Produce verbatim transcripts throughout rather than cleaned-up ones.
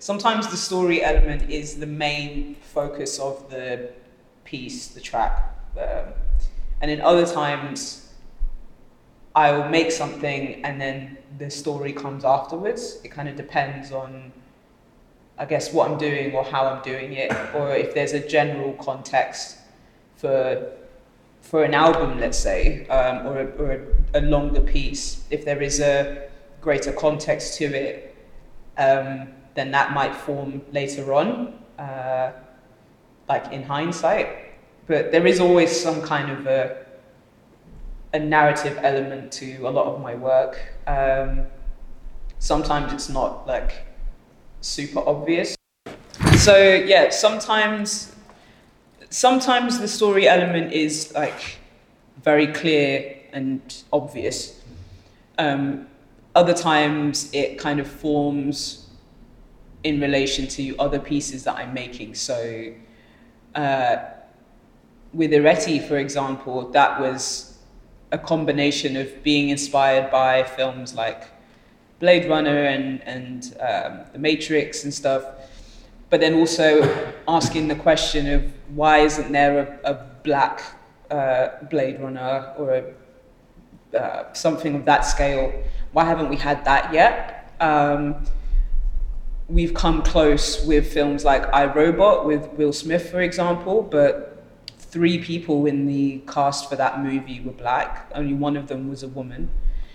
sometimes the story element is the main focus of the piece, the track. Um, and in other times, I'll make something and then the story comes afterwards. It kind of depends on, I guess, what I'm doing or how I'm doing it, or if there's a general context for for an album, let's say, um, or, a, or a, a longer piece. If there is a greater context to it, um, then that might form later on, uh, like in hindsight. But there is always some kind of a a narrative element to a lot of my work. Um, sometimes it's not like super obvious. So yeah, sometimes sometimes the story element is like very clear and obvious. Um, other times it kind of forms in relation to other pieces that I'm making. So uh, with Ireti, for example, that was a combination of being inspired by films like Blade Runner and, and um, The Matrix and stuff, but then also asking the question of why isn't there a, a black uh, Blade Runner or a, uh, something of that scale? Why haven't we had that yet? Um, we've come close with films like I, Robot with Will Smith, for example, but three people in the cast for that movie were black. Only one of them was a woman.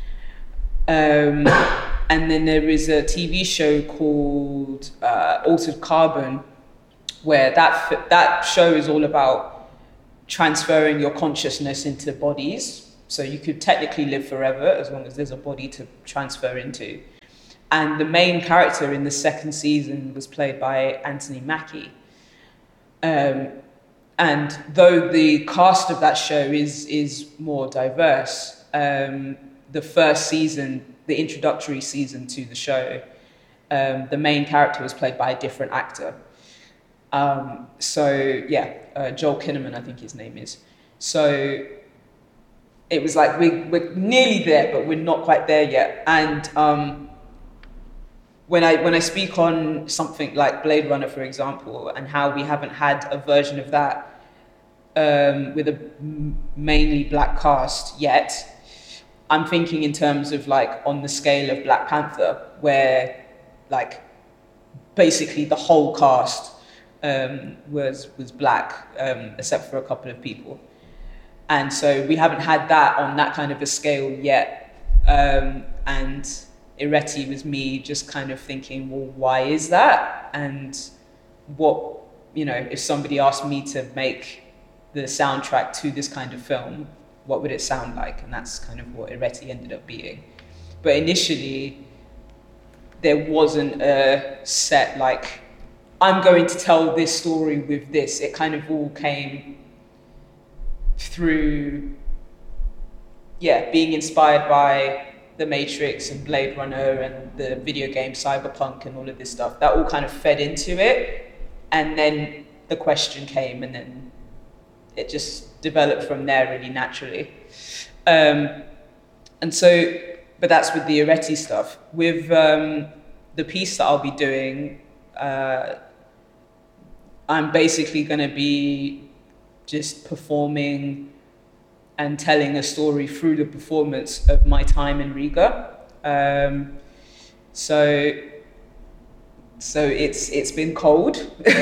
Um, and then there is a T V show called uh, Altered Carbon, where that that show is all about transferring your consciousness into bodies. So you could technically live forever as long as there's a body to transfer into. And the main character in the second season was played by Anthony Mackie. Um, And though the cast of that show is is more diverse, um, the first season, the introductory season to the show, um, the main character was played by a different actor. Um, so yeah, uh, Joel Kinnaman, I think his name is. So it was like we, we're nearly there, but we're not quite there yet. And um, when I when I speak on something like Blade Runner, for example, and how we haven't had a version of that um, with a mainly black cast yet, I'm thinking in terms of like on the scale of Black Panther, where like basically the whole cast um, was was black, um, except for a couple of people, and so we haven't had that on that kind of a scale yet, um, and Ireti was me just kind of thinking, well, why is that? And what, you know, if somebody asked me to make the soundtrack to this kind of film, what would it sound like? And that's kind of what Ireti ended up being. But initially, there wasn't a set, like, I'm going to tell this story with this. It kind of all came through, yeah, being inspired by The Matrix and Blade Runner and the video game Cyberpunk and all of this stuff. That all kind of fed into it. And then the question came, and then it just developed from there really naturally. Um, and so, but that's with the Ireti stuff. With um, the piece that I'll be doing, uh, I'm basically going to be just performing and telling a story through the performance of my time in Riga. Um, so, so it's it's been cold.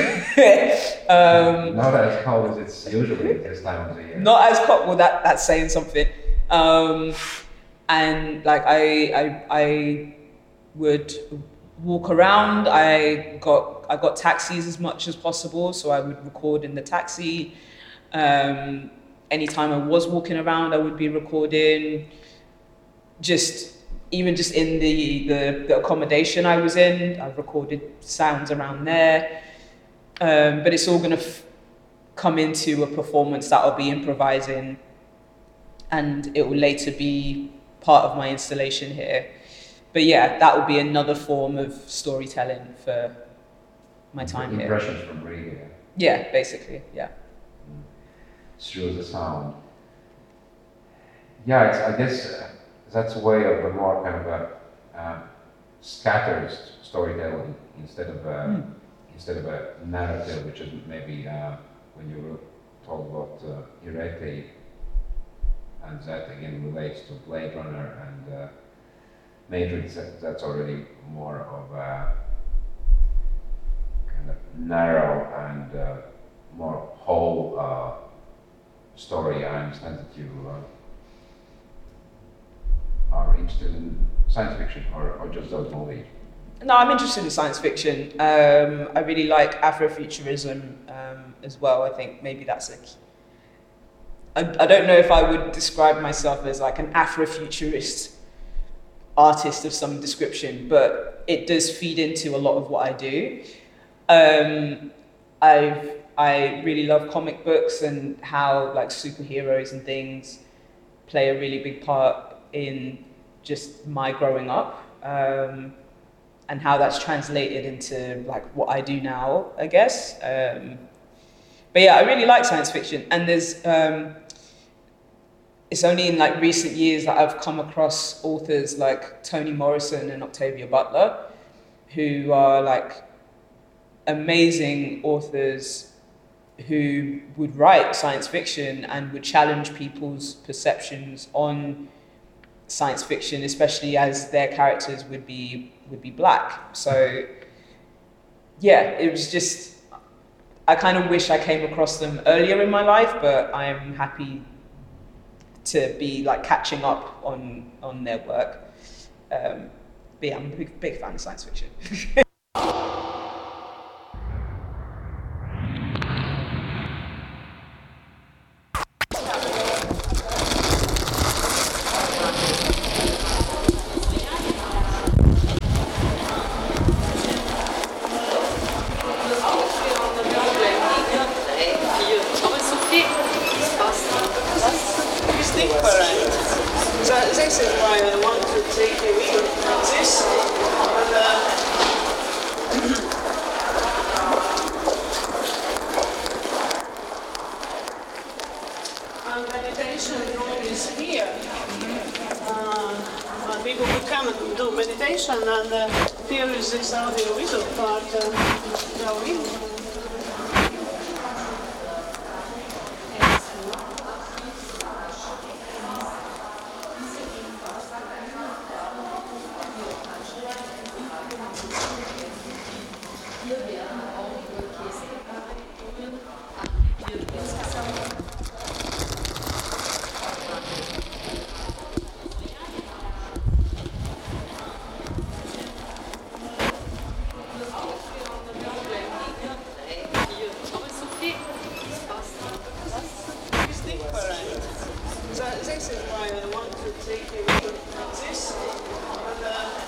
um, not as cold as it's usually this time of the year. Not as cold. Well, that that's saying something. Um, and like I I I would walk around. I got I got taxis as much as possible, so I would record in the taxi. Um, anytime I was walking around, I would be recording. Just even just in the, the, the accommodation I was in, I recorded sounds around there. Um, but it's all going to f- come into a performance that I'll be improvising, and it will later be part of my installation here. But yeah, that will be another form of storytelling for my time here. Impressions from Riga. Yeah, basically, yeah. Through the sound. Yeah, it's, I guess uh, that's a way of a more kind of a uh, scattered storytelling instead of a, mm. instead of a narrative, which is maybe uh, when you were talking about uh, Irete, and that again relates to Blade Runner and uh, Matrix. That, that's already more of a kind of narrow and uh, more whole uh, story. I understand that you uh, are interested in science fiction or, or just those movies. No, I'm interested in science fiction. Um, I really like Afrofuturism um, as well. I think maybe that's a key. I, I don't know if I would describe myself as like an Afrofuturist artist of some description, but it does feed into a lot of what I do. Um, I've, I really love comic books and how like superheroes and things play a really big part in just my growing up, um, and how that's translated into like what I do now, I guess. Um, but yeah, I really like science fiction, and there's um, it's only in like recent years that I've come across authors like Toni Morrison and Octavia Butler, who are like amazing authors who would write science fiction and would challenge people's perceptions on science fiction, especially as their characters would be would be black. So yeah, it was just, I kind of wish I came across them earlier in my life, but I am happy to be like catching up on on their work. Um, but yeah, I'm a big, big fan of science fiction. So this is why I want to take a video from this. And, uh, and meditation room is here. Uh, and people could come and do meditation, and uh, here is this audio visual part. Uh, now we this is why I want to take a video from this. And,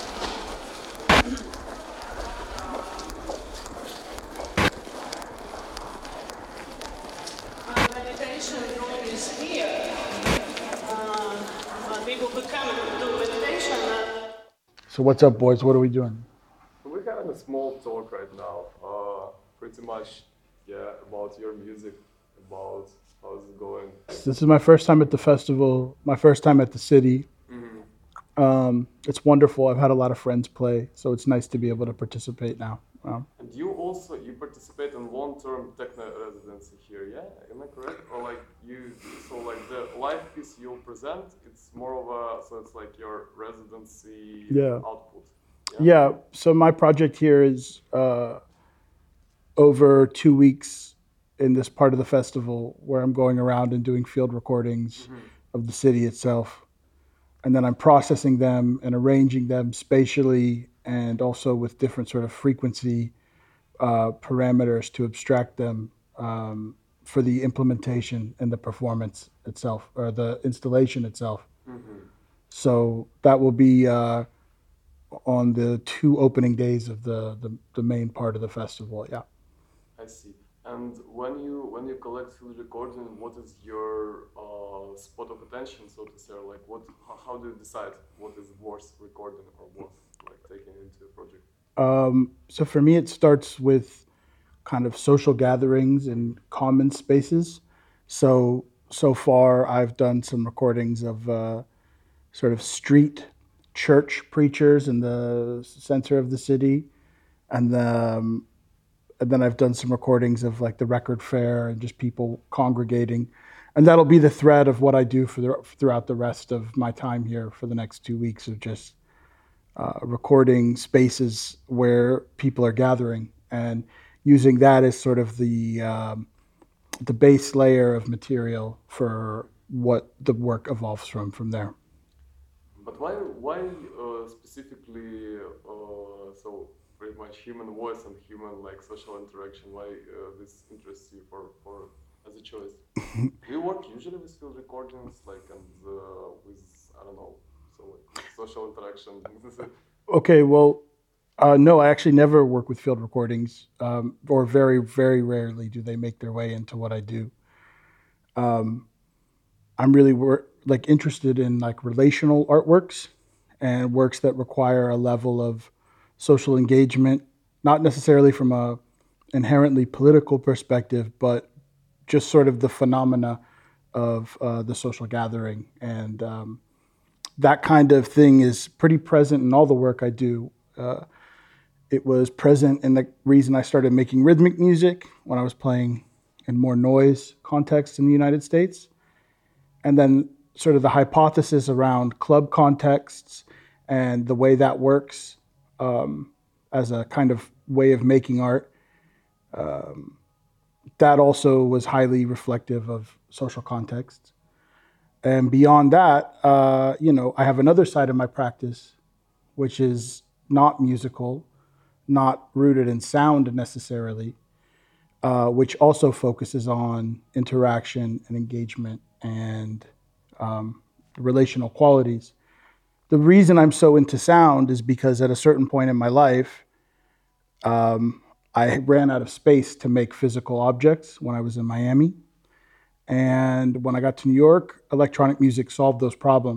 uh, and meditation room is here. Uh, and people could come and do meditation. And so what's up, boys? What are we doing? We're having a small talk right now. Uh, pretty much, yeah, about your music, about how's it going. This is my first time at the festival, my first time at the city. Mm-hmm. Um, it's wonderful. I've had a lot of friends play, so it's nice to be able to participate now. Um, And you also, you participate in long-term techno residency here, yeah? Am I correct? Or like you, so like the live piece you'll present, it's more of a, so it's like your residency Yeah. output. yeah, so my project here is uh, over two weeks in this part of the festival where I'm going around and doing field recordings Mm-hmm. of the city itself. And then I'm processing them and arranging them spatially and also with different sort of frequency uh, parameters to abstract them um, for the implementation and the performance itself, or the installation itself. Mm-hmm. So that will be uh, on the two opening days of the, the, the main part of the festival, yeah. I see. And when you when you collect field recording, what is your uh, spot of attention, so to say? Or like, what? How, how do you decide what is worth recording or worth like taking into a project? Um, so for me, it starts with kind of social gatherings and common spaces. So so far, I've done some recordings of uh, sort of street church preachers in the center of the city, and the, um, and then I've done some recordings of like the record fair and just people congregating, and that'll be the thread of what I do for the throughout the rest of my time here for the next two weeks of just uh, recording spaces where people are gathering and using that as sort of the um, the base layer of material for what the work evolves from from there. But why, why uh, specifically, uh, so pretty much human voice and human like social interaction? Why uh, this interests you for, for as a choice? Do you work usually with field recordings, like and uh, with I don't know, so like social interaction? Okay, well, uh, no, I actually never work with field recordings, um, or very, very rarely do they make their way into what I do. Um, I'm really wor- like interested in like relational artworks and works that require a level of social engagement, not necessarily from a inherently political perspective, but just sort of the phenomena of uh, the social gathering. And um, that kind of thing is pretty present in all the work I do. Uh, it was present in the reason I started making rhythmic music when I was playing in more noise contexts in the United States. And then sort of the hypothesis around club contexts and the way that works um, as a kind of way of making art. Um, that also was highly reflective of social contexts. And beyond that, uh, you know, I have another side of my practice, which is not musical, not rooted in sound necessarily, uh, which also focuses on interaction and engagement and um, relational qualities. The reason I'm so into sound is because at a certain point in my life, um, I ran out of space to make physical objects when I was in Miami. And when I got to New York, electronic music solved those problems.